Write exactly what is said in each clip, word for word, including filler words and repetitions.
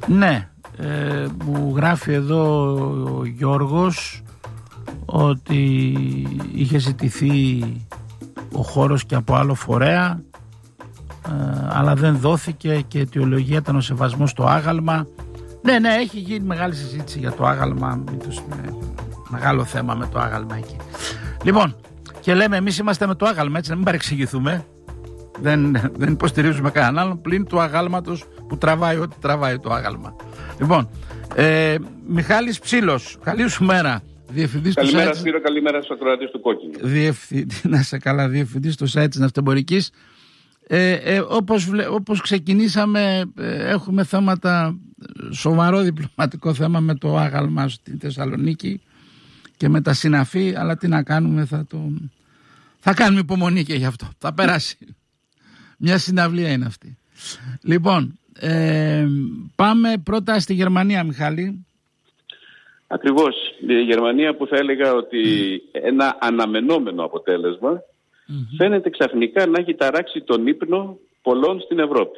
Ναι, ε, μου γράφει εδώ ο Γιώργος ότι είχε ζητηθεί ο χώρος και από άλλο φορέα, ε, αλλά δεν δόθηκε και η αιτιολογία ήταν ο σεβασμός στο άγαλμα. Ναι, ναι, έχει γίνει μεγάλη συζήτηση για το άγαλμα, είναι μεγάλο θέμα με το άγαλμα εκεί. Λοιπόν, και λέμε εμείς είμαστε με το άγαλμα, έτσι να μην παρεξηγηθούμε. Δεν, δεν υποστηρίζουμε κανέναν άλλον πλην του αγάλματος που τραβάει ό,τι τραβάει το άγαλμα. Λοιπόν, ε, Μιχάλης Ψήλος, καλή σου μέρα. Διευθυντής καλημέρα του site... Σπύρο, καλημέρα στους ακροατές του Κόκκινου. Διευθυντή, να σε καλά, διευθυντής του site της Ναυτεμπορικής. Ε, ε, όπως, βλέ, όπως ξεκινήσαμε, ε, έχουμε θέματα, σοβαρό διπλωματικό θέμα με το άγαλμα στη Θεσσαλονίκη και με τα συναφή, αλλά τι να κάνουμε, θα, το, θα κάνουμε υπομονή και γι' αυτό. Θα περάσει. Μια συναυλία είναι αυτή. Λοιπόν, ε, πάμε πρώτα στη Γερμανία, Μιχάλη. Ακριβώς. Η Γερμανία που θα έλεγα ότι ένα αναμενόμενο αποτέλεσμα mm-hmm. φαίνεται ξαφνικά να έχει ταράξει τον ύπνο πολλών στην Ευρώπη.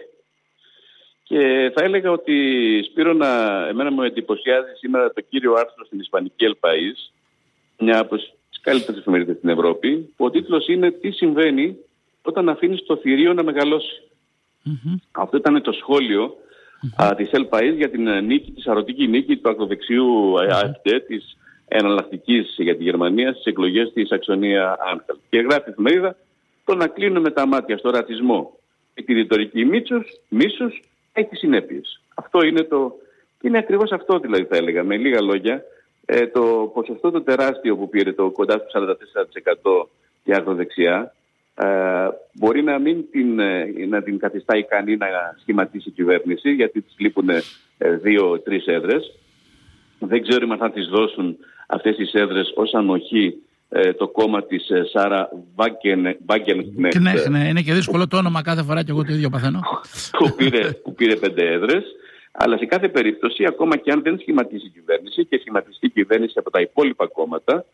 Και θα έλεγα ότι, Σπύρο, να, εμένα μου εντυπωσιάζει σήμερα το κύριο άρθρο στην Ισπανική El País, μια από τις καλύτερες εφημερίδες στην Ευρώπη, που ο τίτλος είναι «Τι συμβαίνει όταν αφήνεις το θηρίο να μεγαλώσει». Mm-hmm. Αυτό ήταν το σχόλιο mm-hmm. α, της El País για την νίκη, τη σαρωτική νίκη του ακροδεξιού mm-hmm. AfD, της εναλλακτικής για τη Γερμανία, στις εκλογές στη Σαξονία Άνχαλ. Και γράφει η εφημερίδα, το να κλείνουμε τα μάτια στο ρατσισμό και τη ρητορική μίσους έχει συνέπειες. Αυτό είναι το... Είναι ακριβώς αυτό, δηλαδή, θα έλεγα. Με λίγα λόγια, ε, το ποσοστό το τεράστιο που πήρε, το κοντά στο σαράντα τέσσερα τοις εκατό η ακροδεξιά, ε, μπορεί να μην την, ε, να την καθιστά ικανή να σχηματίσει η κυβέρνηση, γιατί της λείπουν ε, δύο-τρεις έδρες. Δεν ξέρουμε αν θα τις δώσουν αυτές τις έδρες ως ανοχή ε, το κόμμα της ε, Σάρα Βάγκενκνεχτ. Ναι, ναι, είναι και δύσκολο το όνομα κάθε φορά και εγώ το ίδιο παθαίνω. που, πήρε, που πήρε πέντε έδρες. Αλλά σε κάθε περίπτωση, ακόμα και αν δεν σχηματίσει η κυβέρνηση και σχηματιστεί η κυβέρνηση από τα υπόλοιπα κόμματα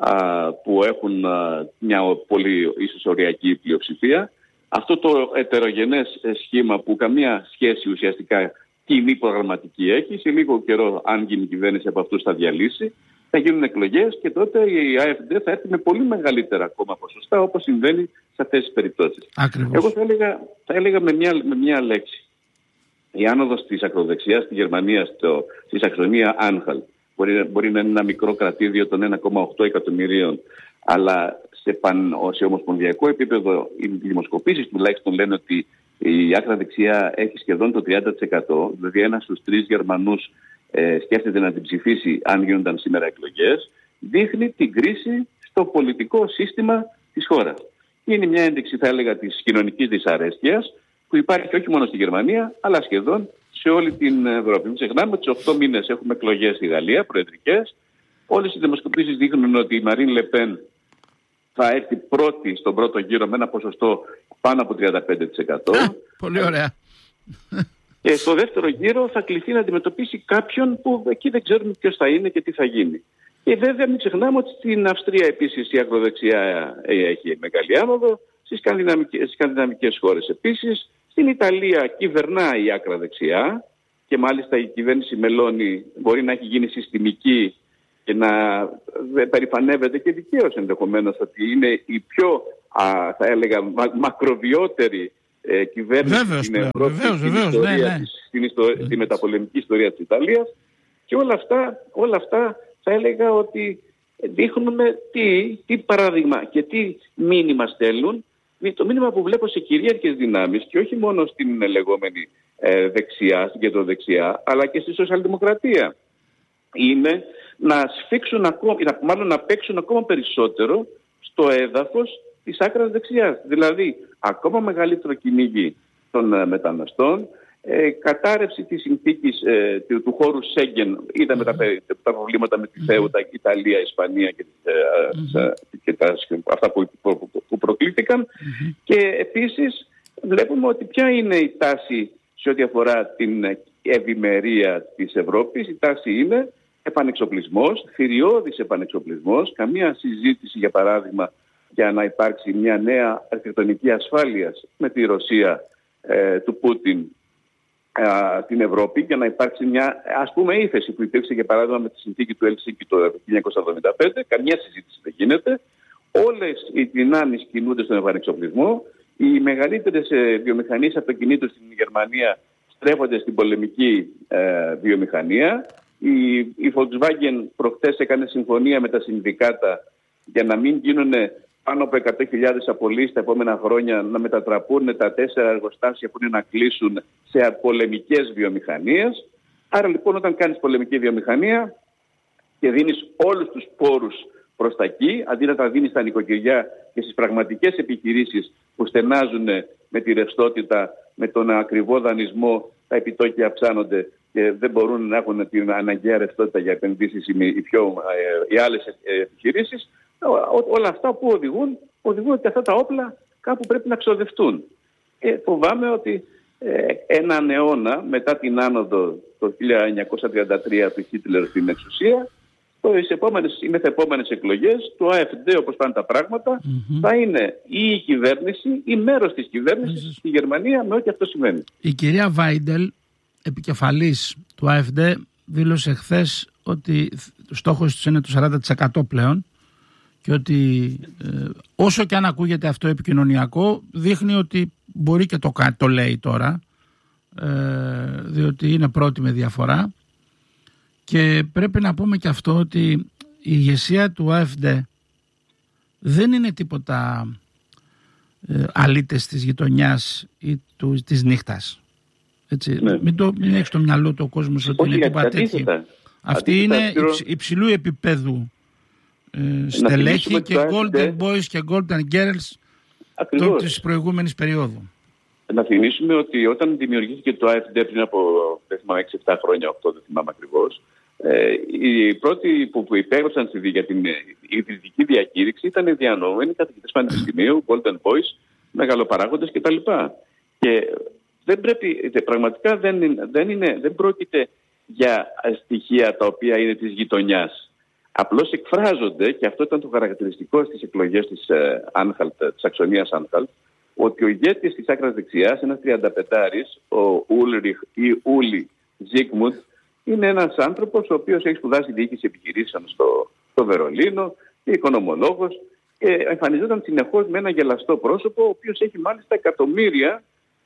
α, που έχουν α, μια πολύ ίσως οριακή πλειοψηφία, αυτό το ετερογενές σχήμα που καμία σχέση ουσιαστικά κοινή προγραμματική έχει, σε λίγο καιρό, αν γίνει η κυβέρνηση από αυτούς θα διαλύσει, θα γίνουν εκλογές και τότε η AfD θα έρθει με πολύ μεγαλύτερα ακόμα ποσοστά, όπως συμβαίνει σε αυτές τις περιπτώσεις. Ακριβώς. Εγώ θα έλεγα, θα έλεγα με, μια, με μια λέξη. Η άνοδος της ακροδεξιάς στη Γερμανία, στο, στη Σαξονία Άνχαλ, μπορεί, μπορεί να είναι ένα μικρό κρατήδιο των ένα κόμμα οκτώ εκατομμυρίων, αλλά σε, παν, σε ομοσπονδιακό επίπεδο οι δημοσκοπήσεις τουλάχιστον λένε ότι η άκρα δεξιά έχει σχεδόν το τριάντα τοις εκατό, δηλαδή ένας στους τρεις Γερμανούς ε, σκέφτεται να την ψηφίσει αν γίνονταν σήμερα εκλογές, δείχνει την κρίση στο πολιτικό σύστημα της χώρας. Είναι μια ένδειξη, θα έλεγα, της κοινωνικής δυσαρέσκειας που υπάρχει όχι μόνο στη Γερμανία, αλλά σχεδόν σε όλη την Ευρώπη. Μην ξεχνάμε ότι σε οκτώ μήνες έχουμε εκλογές στη Γαλλία, προεδρικές. Όλες οι δημοσκοπήσεις δείχνουν ότι η Μαρίν Λεπέν θα έρθει πρώτη στον πρώτο γύρο με ένα ποσοστό πάνω από τριάντα πέντε τοις εκατό. Α, πολύ ωραία. Και στο δεύτερο γύρο θα κληθεί να αντιμετωπίσει κάποιον που εκεί δεν ξέρουμε ποιος θα είναι και τι θα γίνει. Και βέβαια μην ξεχνάμε ότι στην Αυστρία επίσης η ακροδεξιά έχει μεγάλη άνοδο, στις σκανδιναμικές, σκανδιναμικές χώρες επίσης. Στην Ιταλία κυβερνάει η άκρα δεξιά και μάλιστα η κυβέρνηση Μελώνη μπορεί να έχει γίνει συστημική και να περηφανεύεται και δικαίως ενδεχομένως ότι είναι η πιο, α, θα έλεγα, μα, μακροβιότερη ε, κυβέρνηση βεβαίως, στην Ευρώπη, βεβαίως, στην, βεβαίως, ιστορία ναι, ναι. Της, στην ιστορία, στη μεταπολεμική ιστορία της Ιταλίας. Και όλα αυτά, όλα αυτά θα έλεγα ότι δείχνουμε τι, τι παράδειγμα και τι μήνυμα στέλνουν. Το μήνυμα που βλέπω σε κυρίαρχες δυνάμεις και όχι μόνο στην λεγόμενη ε, δεξιά, στην κεντροδεξιά, αλλά και στη σοσιαλδημοκρατία, είναι να σφίξουν ακόμα, μάλλον να παίξουν ακόμα περισσότερο στο έδαφος της άκρας δεξιάς. Δηλαδή, ακόμα μεγαλύτερο κυνήγι των ε, μεταναστών, ε, κατάρρευση της συνθήκης ε, του, του χώρου Σέγγεν. Είδαμε mm-hmm. τα, τα προβλήματα με τη Θέουτα, Ιταλία, Ισπανία και, ε, mm-hmm. και τα, αυτά που, που, που προκλήθηκαν. Mm-hmm. Και επίσης βλέπουμε ότι ποια είναι η τάση σε ό,τι αφορά την ευημερία της Ευρώπης. Η τάση είναι επανεξοπλισμός, θηριώδης επανεξοπλισμός, καμία συζήτηση για παράδειγμα για να υπάρξει μια νέα αρχιτεκτονική ασφάλειας με τη Ρωσία ε, του Πούτιν στην Ευρώπη για να υπάρξει μια, ας πούμε, ύφεση που υπήρξε για παράδειγμα με τη συνθήκη του Ελσίνκη το χίλια εννιακόσια εβδομήντα πέντε. Καμία συζήτηση δεν γίνεται. Όλες οι δυνάμεις κινούνται στον επανεξοπλισμό. Οι μεγαλύτερες ε, βιομηχανίες αυτοκινήτων στην Γερμανία στρέφονται στην πολεμική ε, βιομηχανία. Η, η Volkswagen προχτές έκανε συμφωνία με τα συνδικάτα για να μην γίνουν πάνω από εκατό χιλιάδες απολύσεις τα επόμενα χρόνια, να μετατραπούν τα τέσσερα εργοστάσια που είναι να κλείσουν σε πολεμικές βιομηχανίες. Άρα λοιπόν όταν κάνεις πολεμική βιομηχανία και δίνεις όλους τους πόρους προς τα εκεί, αντί να τα δίνεις στα νοικοκυριά και στις πραγματικές επιχειρήσεις που στενάζουν με τη ρευστότητα, με τον ακριβό δανεισμό, τα επιτόκια αυξάνονται και δεν μπορούν να έχουν την αναγκαία ρευστότητα για επενδύσεις οι, πιο, οι άλλες επιχειρήσεις. Όλα αυτά που οδηγούν, οδηγούν ότι αυτά τα όπλα κάπου πρέπει να ξοδευτούν. Και φοβάμαι ότι ε, έναν αιώνα μετά την άνοδο το χίλια εννιακόσια τριάντα τρία του Χίτλερ στην εξουσία, στις επόμενες, οι μεθεπόμενες εκλογές του ΑΕΦΔ, όπως πάνε τα πράγματα, mm-hmm. θα είναι ή η κυβέρνηση ή μέρος της κυβέρνησης mm-hmm. στη Γερμανία με ό,τι αυτό σημαίνει. Η κυρία Βάιντελ, επικεφαλής του ΑΕΦΔ, δήλωσε χθες ότι ο στόχος της είναι το σαράντα τοις εκατό πλέον και ότι ε, όσο και αν ακούγεται αυτό επικοινωνιακό, δείχνει ότι μπορεί και το, το λέει τώρα, ε, διότι είναι πρώτη με διαφορά. Και πρέπει να πούμε και αυτό ότι η ηγεσία του ΑΕΦΔ δεν είναι τίποτα ε, αλήτες της γειτονιάς ή του, της νύχτας. Έτσι. Ναι. Μην, το, μην έχει στο μυαλό του ο κόσμος ότι είναι τίποτα τέτοιο. Αυτή είναι υψ, υψηλού επίπεδου ε, στελέχη και golden boys και golden girls το, της προηγούμενης περίοδου. Να θυμίσουμε ότι όταν δημιουργήθηκε το ΑΕΦΔ πριν από έξι εφτά χρόνια, οκτώ δεν θυμάμαι ακριβώς, ε, οι πρώτοι που, που υπέγραψαν για την ιδρυτική διακήρυξη ήταν διανοούμενοι καθηγητές πανεπιστημίου, golden boys, μεγαλοπαράγοντες κτλ. Και δεν πρέπει, πραγματικά δεν, είναι, δεν, είναι, δεν πρόκειται για στοιχεία τα οποία είναι της γειτονιάς. Απλώς εκφράζονται, και αυτό ήταν το χαρακτηριστικό στις εκλογές της, ε, Anhalt, της Αξονίας Anhalt, ότι ο ηγέτης της άκρας δεξιάς, ένας τριανταπεντάρης, ο Ούλριχ ή Ούλι Ζίγμουντ, είναι ένας άνθρωπος ο οποίος έχει σπουδάσει διοίκηση επιχειρήσεων στο, στο Βερολίνο, και οικονομολόγος, και εμφανιζόταν συνεχώς με ένα γελαστό πρόσωπο, ο οποίος έχει μάλιστα εκατομμύρια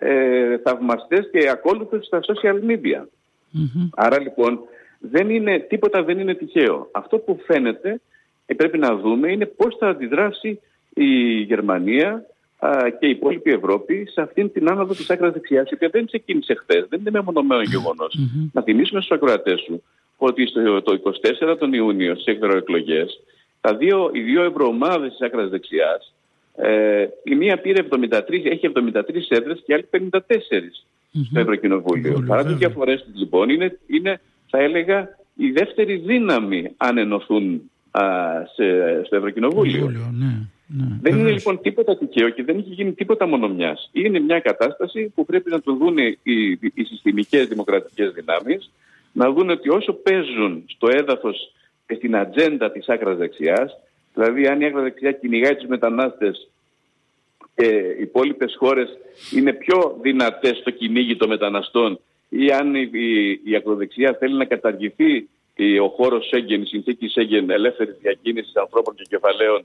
ε, θαυμαστές και ακόλουθους στα social media. Mm-hmm. Άρα λοιπόν δεν είναι, τίποτα δεν είναι τυχαίο. Αυτό που φαίνεται και πρέπει να δούμε είναι πώς θα αντιδράσει η Γερμανία και η υπόλοιπη Ευρώπη σε αυτήν την άνοδο της άκρας δεξιάς, η οποία δεν ξεκίνησε χθες, δεν είναι μεμονωμένο γεγονός. Mm-hmm. Να θυμίσουμε στους ακροατές σου ότι στο, το είκοσι τέσσερα τον Ιούνιο στις ευρωεκλογές, τα δύο, οι δύο ευρωομάδες της άκρας δεξιάς, ε, η μία πήρε εβδομήντα τρεις, έχει εβδομήντα τρεις έδρες και η άλλη πενήντα τέσσερις mm-hmm. στο Ευρωκοινοβούλιο. Παρά τις διαφορές τους λοιπόν, είναι, είναι, θα έλεγα, η δεύτερη δύναμη αν ενωθούν α, σε, στο Ευρωκοινοβούλιο. Ναι. Ναι, δεν βέβαια. Είναι λοιπόν τίποτα τυχαίο και δεν έχει γίνει τίποτα μονομιάς. Είναι μια κατάσταση που πρέπει να το δουν οι, οι, οι συστημικές δημοκρατικές δυνάμεις, να δουν ότι όσο παίζουν στο έδαφος και στην ατζέντα της άκρας δεξιάς, δηλαδή αν η άκρα δεξιά κυνηγάει τους μετανάστες και οι υπόλοιπες χώρες είναι πιο δυνατές στο κυνήγι των μεταναστών, ή αν η, η, η ακροδεξιά θέλει να καταργηθεί ο χώρος Σέγγεν, η συνθήκη Σέγγεν ελεύθερης διακίνησης ανθρώπων και κεφαλαίων,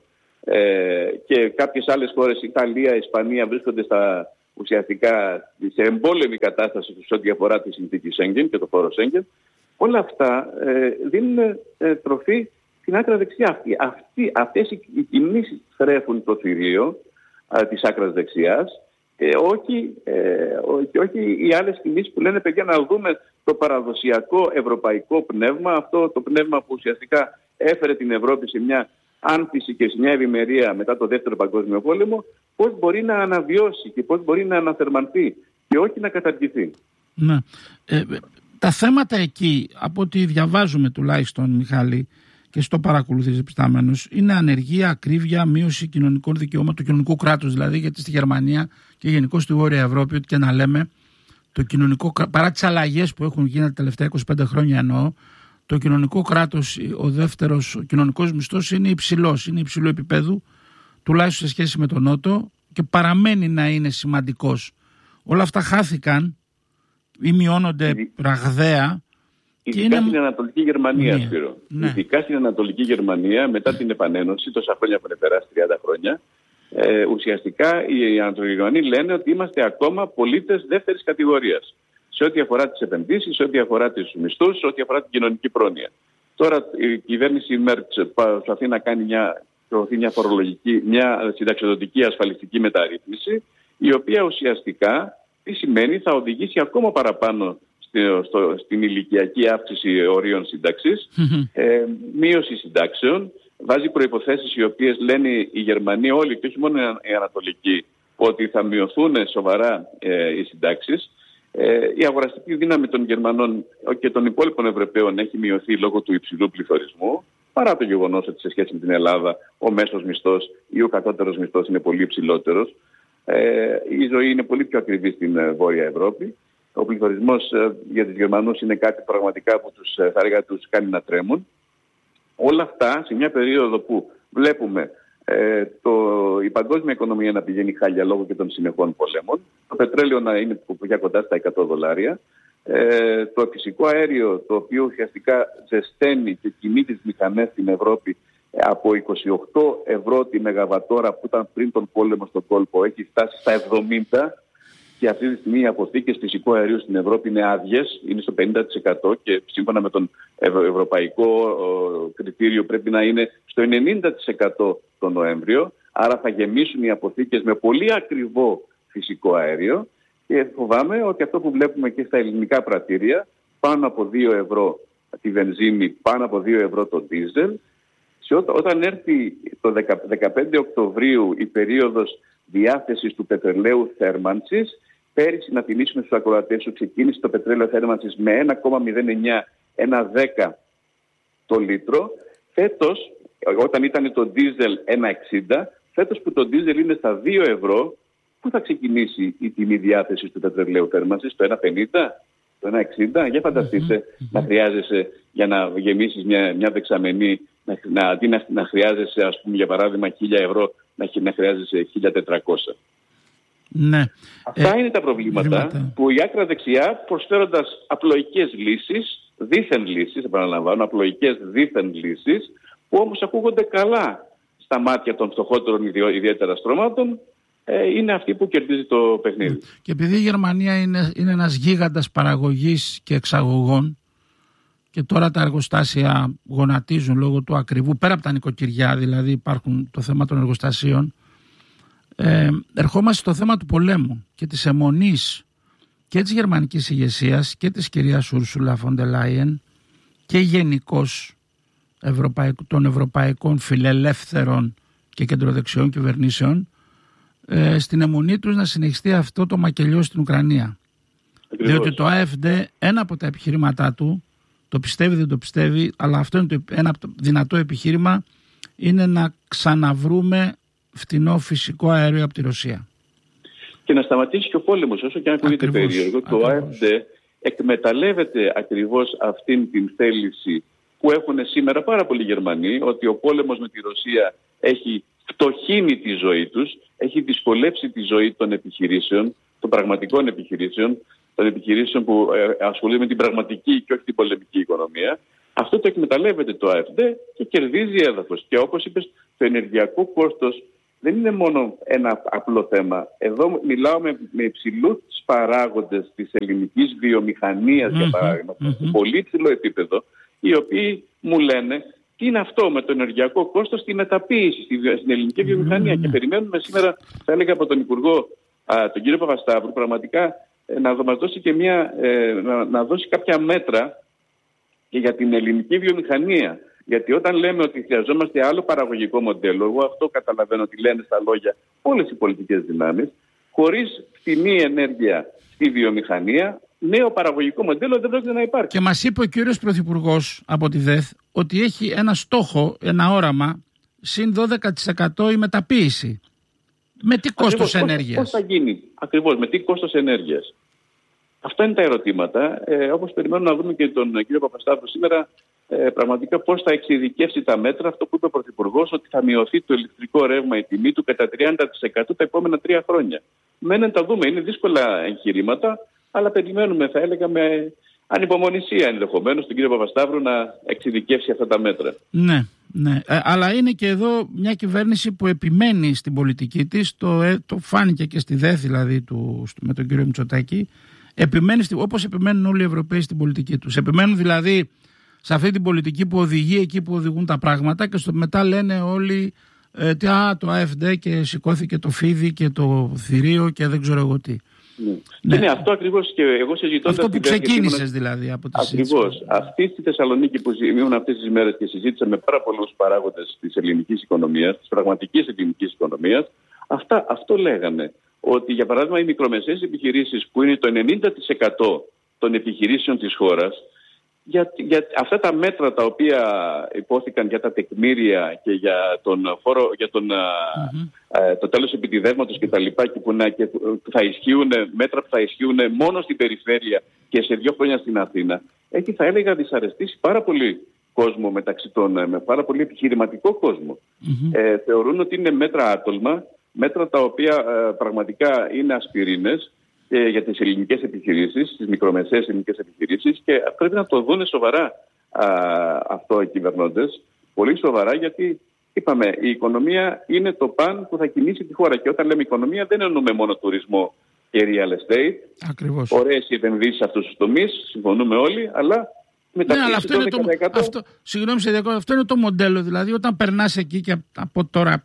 Ε, και κάποιες άλλες χώρες, Ιταλία, Ισπανία, βρίσκονται στα, ουσιαστικά σε εμπόλεμη κατάσταση σε ό,τι αφορά τη συνθήκη Σέγγεν και το χώρο Σέγγεν. Όλα αυτά ε, δίνουν ε, τροφή στην άκρα δεξιά. Αυτή, αυτή, αυτές οι, οι κινήσεις θρέφουν το θηρίο ε, της άκρας δεξιάς ε, όχι, ε, και όχι οι άλλες κινήσεις που λένε παιδιά να δούμε το παραδοσιακό ευρωπαϊκό πνεύμα, αυτό το πνεύμα που ουσιαστικά έφερε την Ευρώπη σε μια άνθηση και σε μια ευημερία μετά το δεύτερο παγκόσμιο πόλεμο, πώς μπορεί να αναβιώσει και πώς μπορεί να αναθερμανθεί και όχι να καταργηθεί. Ναι. Ε, τα θέματα εκεί, από ό,τι διαβάζουμε τουλάχιστον, Μιχάλη, και στο παρακολουθείς επιστάμενος, είναι ανεργία, ακρίβεια, μείωση κοινωνικών δικαιώματων, του κοινωνικού κράτους δηλαδή, γιατί στη Γερμανία και γενικώς στη Βόρεια Ευρώπη, ό,τι και να λέμε, το κοινωνικό, παρά τις αλλαγές που έχουν γίνει τα τελευταία είκοσι πέντε χρόνια εννοώ, το κοινωνικό κράτος, ο δεύτερος ο κοινωνικός μισθός είναι υψηλός, είναι υψηλού επίπεδου, τουλάχιστον σε σχέση με τον Νότο, και παραμένει να είναι σημαντικός. Όλα αυτά χάθηκαν ή μειώνονται Ειδι... ραγδαία. Ειδικά είναι... στην Ανατολική Γερμανία, ναι. Σπύρο. Ναι. Ειδικά στην Ανατολική Γερμανία, μετά την Επανένωση, τόσα χρόνια που είναι περάσει, τριάντα χρόνια, ε, ουσιαστικά οι Ανατολικοί Γερμανοί λένε ότι είμαστε ακόμα πολίτες δεύτερης κατηγορίας. Σε ό,τι αφορά τις επενδύσεις, σε ό,τι αφορά τους μισθούς, σε ό,τι αφορά την κοινωνική πρόνοια. Τώρα η κυβέρνηση Μέρτς προσπαθεί να κάνει μια, μια φορολογική, μια συνταξιοδοτική ασφαλιστική μεταρρύθμιση, η οποία ουσιαστικά τι σημαίνει, θα οδηγήσει ακόμα παραπάνω στο, στο, στην ηλικιακή αύξηση ορίων σύνταξης, ε, μείωση συντάξεων, βάζει προϋποθέσεις οι οποίες λένε οι Γερμανοί όλοι και όχι μόνο οι Ανατολικοί ότι θα μειωθούν σοβαρά ε, οι συντάξεις. Ε, η αγοραστική δύναμη των Γερμανών και των υπόλοιπων Ευρωπαίων έχει μειωθεί λόγω του υψηλού πληθωρισμού, παρά το γεγονός ότι σε σχέση με την Ελλάδα ο μέσος μισθός ή ο κατώτερος μισθός είναι πολύ υψηλότερος. Ε, η ζωή είναι πολύ πιο ακριβή στην ε, Βόρεια Ευρώπη. Ο πληθωρισμός ε, για τους Γερμανούς είναι κάτι πραγματικά που τους, ε, θα έλεγα, τους κάνει να τρέμουν. Όλα αυτά σε μια περίοδο που βλέπουμε ε, το, η παγκόσμια οικονομία να πηγαίνει χάλια λόγω και των συνεχών πολέμων, το πετρέλαιο να είναι πια κοντά στα εκατό δολάρια, ε, το φυσικό αέριο το οποίο ουσιαστικά ζεσταίνει και κινεί τις μηχανές στην Ευρώπη από είκοσι οκτώ ευρώ τη μεγαβατόρα που ήταν πριν τον πόλεμο στον κόλπο έχει φτάσει στα εβδομήντα και αυτή τη στιγμή οι αποθήκες φυσικού αερίου στην Ευρώπη είναι άδειες, είναι στο πενήντα τοις εκατό και σύμφωνα με τον ευρω- ευρωπαϊκό κριτήριο πρέπει να είναι στο ενενήντα τοις εκατό τον Νοέμβριο, άρα θα γεμίσουν οι αποθήκες με πολύ ακριβό φυσικό αέριο και φοβάμαι ότι αυτό που βλέπουμε και στα ελληνικά πρατήρια, πάνω από δύο ευρώ τη βενζίνη, πάνω από δύο ευρώ το ντίζελ. Όταν έρθει το δεκαπέντε Οκτωβρίου η περίοδος διάθεσης του πετρελαίου θέρμανσης, πέρυσι να τιμήσουμε στους ακροατές ότι ξεκίνησε το πετρέλαιο θέρμανσης με ένα κόμμα μηδέν εννιά, ένα δέκα το λίτρο. Φέτος, όταν ήταν το ντίζελ ένα εξήντα, φέτος που το ντίζελ είναι στα δύο ευρώ, πού θα ξεκινήσει η τιμή διάθεσης του πετρελαίου θέρμανσης, το ένα πενήντα, το ένα εξήντα? Για φανταστείτε mm-hmm. να χρειάζεσαι για να γεμίσεις μια, μια δεξαμενή, να, να, αντί να, να χρειάζεσαι, ας πούμε, για παράδειγμα, χίλια ευρώ, να, να χρειάζεσαι χίλια τετρακόσια. Ναι. Αυτά ε, είναι τα προβλήματα βήματα. Που η άκρα δεξιά, προσφέροντας απλοϊκές λύσεις, δίθεν λύσεις, επαναλαμβάνω, απλοϊκές δίθεν λύσεις, που όμως ακούγονται καλά στα μάτια των φτωχότερων ιδιαίτερα στρώματων, ε, είναι αυτή που κερδίζει το παιχνίδι. Και επειδή η Γερμανία είναι, είναι ένας γίγαντας παραγωγής και εξαγωγών και τώρα τα εργοστάσια γονατίζουν λόγω του ακριβού, πέρα από τα νοικοκυριά δηλαδή υπάρχουν το θέμα των εργοστασίων, ε, ερχόμαστε στο θέμα του πολέμου και της αιμονής και της γερμανικής ηγεσίας και της κυρίας Ούρσουλα φον ντερ Λάιεν και γενικώς των ευρωπαϊκών φιλελεύθερων και κεντροδεξιών κυβερνήσεων ε, στην αιμονή τους να συνεχιστεί αυτό το μακελιό στην Ουκρανία. Ακριβώς. Διότι το AfD, ένα από τα επιχειρήματά του, το πιστεύει δεν το πιστεύει, αλλά αυτό είναι το, ένα δυνατό επιχείρημα, είναι να ξαναβρούμε φτηνό φυσικό αέριο από τη Ρωσία. Και να σταματήσει και ο πόλεμος, όσο και αν ακούγεται περίεργο. Το AfD εκμεταλλεύεται ακριβώς αυτήν την θέληση που έχουν σήμερα πάρα πολλοί Γερμανοί, ότι ο πόλεμος με τη Ρωσία έχει φτωχύνει τη ζωή τους, έχει δυσκολέψει τη ζωή των επιχειρήσεων, των πραγματικών επιχειρήσεων, των επιχειρήσεων που ασχολούνται με την πραγματική και όχι την πολεμική οικονομία. Αυτό το εκμεταλλεύεται το AfD και κερδίζει έδαφος. Και όπως είπες, το ενεργειακό κόστος δεν είναι μόνο ένα απλό θέμα. Εδώ μιλάω με, με υψηλούς παράγοντες της ελληνικής βιομηχανίας, mm-hmm, για παράδειγμα, mm-hmm. σε πολύ υψηλό επίπεδο, οι οποίοι μου λένε τι είναι αυτό με το ενεργειακό κόστος στη μεταποίηση, στην ελληνική βιομηχανία. Mm-hmm. Και περιμένουμε σήμερα, θα έλεγα από τον Υπουργό, α, τον κύριο Παπασταύρου, πραγματικά να μας δώσει και μια, ε, να, να δώσει κάποια μέτρα και για την ελληνική βιομηχανία. Γιατί όταν λέμε ότι χρειαζόμαστε άλλο παραγωγικό μοντέλο, εγώ αυτό καταλαβαίνω ότι λένε στα λόγια όλες οι πολιτικές δυνάμεις, χωρίς φτηνή ενέργεια στη βιομηχανία, νέο παραγωγικό μοντέλο δεν πρόκειται να υπάρχει. Και μας είπε ο κύριος Πρωθυπουργός από τη ΔΕΘ ότι έχει ένα στόχο, ένα όραμα, συν δώδεκα τοις εκατό η μεταποίηση. Με τι κόστος ενέργειας? Πώς θα γίνει, ακριβώς, με τι κόστος ενέργειας? Αυτά είναι τα ερωτήματα. Ε, όπως περιμένουμε να δούμε και τον κύριο Παπασταύρου σήμερα, ε, πραγματικά πώς θα εξειδικεύσει τα μέτρα. Αυτό που είπε ο Πρωθυπουργός, ότι θα μειωθεί το ηλεκτρικό ρεύμα, η τιμή του κατά τριάντα τοις εκατό τα επόμενα τρία χρόνια. Μένουν τα δούμε. Είναι δύσκολα εγχειρήματα. αλλά περιμένουμε, θα έλεγα, με ανυπομονησία ενδεχομένως τον κύριο Παπασταύρου να εξειδικεύσει αυτά τα μέτρα. Ναι, ναι. Ε, αλλά είναι και εδώ μια κυβέρνηση που επιμένει στην πολιτική της, το, ε, το φάνηκε και στη ΔΕΘ δηλαδή του, με τον κύριο Μητσοτάκη, επιμένει, όπως επιμένουν όλοι οι Ευρωπαίοι στην πολιτική τους. Επιμένουν δηλαδή σε αυτή την πολιτική που οδηγεί εκεί που οδηγούν τα πράγματα και στο μετά λένε όλοι ε, τι, α, το ΑΕΦΔ και σηκώθηκε το φίδι και το θηρίο και δεν ξέρω εγώ τι. Ναι. Ναι. Είναι αυτό ακριβώς και εγώ συζητώντας... Αυτό που ξεκίνησες ήμουν... δηλαδή από τη συζήτηση. Ακριβώς. Αυτή στη Θεσσαλονίκη που ήμουν αυτές τις μέρες και συζήτησα με πάρα πολλούς παράγοντες της ελληνικής οικονομίας, της πραγματικής ελληνικής οικονομίας, αυτά, αυτό λέγανε. Ότι για παράδειγμα οι μικρομεσαίες επιχειρήσεις που είναι το ενενήντα τοις εκατό των επιχειρήσεων της χώρας, για, για αυτά τα μέτρα τα οποία υπόθηκαν για τα τεκμήρια και για τον φόρο, για τον, mm-hmm. α, το τέλος επιτιδεύματος και τα λοιπά και που, να, και που θα ισχύουν, μέτρα που θα ισχύουν μόνο στην περιφέρεια και σε δύο χρόνια στην Αθήνα, έχει θα έλεγα δυσαρεστήσει πάρα πολύ κόσμο μεταξύ των, με πάρα πολύ επιχειρηματικό κόσμο. Mm-hmm. Ε, θεωρούν ότι είναι μέτρα άτολμα, μέτρα τα οποία ε, πραγματικά είναι ασπιρίνες ε, για τις ελληνικές επιχειρήσεις, τις μικρομεσαίες ελληνικές επιχειρήσεις και πρέπει να το δουν σοβαρά α, αυτό οι κυβερνώντες, πολύ σοβαρά, γιατί είπαμε η οικονομία είναι το παν που θα κινήσει τη χώρα και όταν λέμε οικονομία δεν εννοούμε μόνο τουρισμό και real estate. Ακριβώς. Ωραίες οι επενδύσεις σε αυτούς τους τομείς, συμφωνούμε όλοι, αλλά ναι, αλλά αυτό είναι, το, αυτό, συγγνώμη, σε διακόπτω, αυτό είναι το μοντέλο, δηλαδή όταν περνάς εκεί και από τώρα,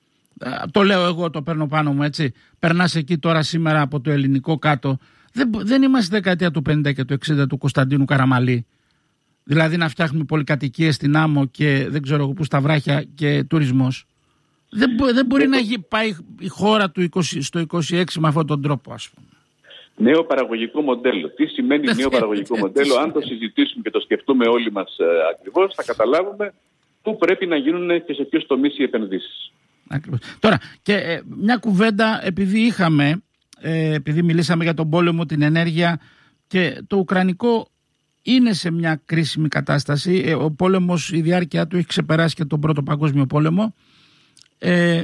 το λέω εγώ, το παίρνω πάνω μου έτσι, περνάς εκεί τώρα σήμερα από το ελληνικό κάτω, δεν, δεν είμαστε στη δεκαετία του πενήντα και του εξήντα του Κωνσταντίνου Καραμαλή, δηλαδή να φτιάχνουμε πολυκατοικίες στην Άμμο και δεν ξέρω εγώ που στα βράχια και τουρισμός. Δεν, δεν μπορεί να γι, πάει η χώρα του είκοσι, στο είκοσι έξι με αυτόν τον τρόπο, ας πούμε. Νέο παραγωγικό μοντέλο. Τι σημαίνει νέο παραγωγικό μοντέλο? Αν το συζητήσουμε και το σκεφτούμε όλοι μας ε, ακριβώς, θα καταλάβουμε πού πρέπει να γίνουν και σε ποιους τομείς οι επενδύσεις. Ακριβώς. Τώρα, και ε, μια κουβέντα, επειδή είχαμε, ε, επειδή μιλήσαμε για τον πόλεμο, την ενέργεια και το ουκρανικό είναι σε μια κρίσιμη κατάσταση. Ε, ο πόλεμος, η διάρκεια του έχει ξεπεράσει και τον Πρώτο Παγκόσμιο Πόλεμο. Ε,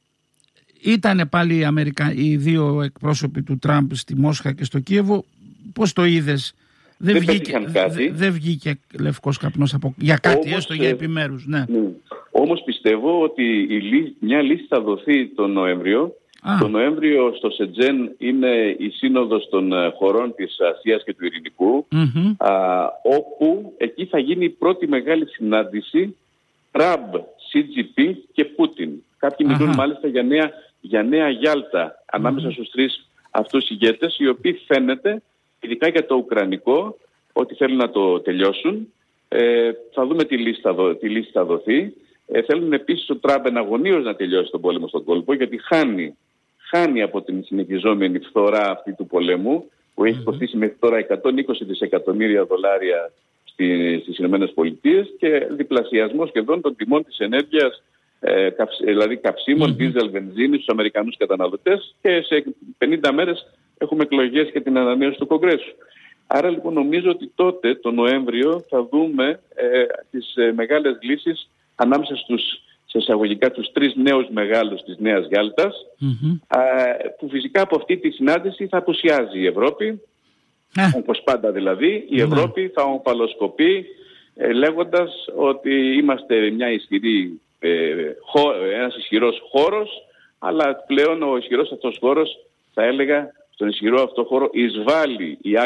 Ήτανε πάλι οι, Αμερικα... οι δύο εκπρόσωποι του Τραμπ στη Μόσχα και στο Κίεβο. Πώς το είδες? Δεν, δεν βγήκε, δε, δεν βγήκε λευκός καπνός από... για κάτι, όμως, έστω για επιμέρους. Ναι. Ναι. Όμως πιστεύω ότι η λύ... μια λύση θα δοθεί τον Νοέμβριο. Α. Το Νοέμβριο στο Σετζέν είναι η σύνοδος των χωρών της Ασίας και του Ειρηνικού, mm-hmm. α, όπου εκεί θα γίνει η πρώτη μεγάλη συνάντηση Τραμπ, Σι Τζι Πινγκ και Πούτιν. Κάποιοι μιλούν Αχα. μάλιστα για νέα, για νέα Γιάλτα ανάμεσα mm. στους τρεις αυτούς ηγέτες, οι οποίοι φαίνεται, ειδικά για το Ουκρανικό, ότι θέλουν να το τελειώσουν. Ε, θα δούμε τι λύση θα, δω, τι λύση θα δοθεί. Ε, θέλουν επίσης ο Τραμπ εναγωνίως να τελειώσει τον πόλεμο στον κόλπο, γιατί χάνει, χάνει από την συνεχιζόμενη φθορά αυτή του πολέμου, που έχει mm-hmm. κοστίσει μέχρι τώρα εκατόν είκοσι δισεκατομμύρια δολάρια στις Ηνωμένες Πολιτείες και διπλασιασμό σχεδόν των τιμών της ενέργειας, ε, καυσ, δηλαδή καυσίμων, δίζελ, mm-hmm. βενζίνη στους Αμερικανούς καταναλωτές, και σε πενήντα μέρες έχουμε εκλογές και την ανανέωση του Κογκρέσου. Άρα λοιπόν νομίζω ότι τότε το Νοέμβριο θα δούμε ε, τις ε, μεγάλες λύσεις ανάμεσα στους, σε εισαγωγικά, τους τρεις νέους μεγάλους της Νέας Γιάλτας, mm-hmm. ε, που φυσικά από αυτή τη συνάντηση θα απουσιάζει η Ευρώπη. Yeah. Όπως πάντα δηλαδή, η Ευρώπη yeah. θα ομπαλοσκοπεί ε, λέγοντας ότι είμαστε μια ισχυρή, ε, χώ, ένας ισχυρός χώρος, αλλά πλέον ο ισχυρός αυτός χώρος, θα έλεγα, στον ισχυρό αυτό χώρο εισβάλλει η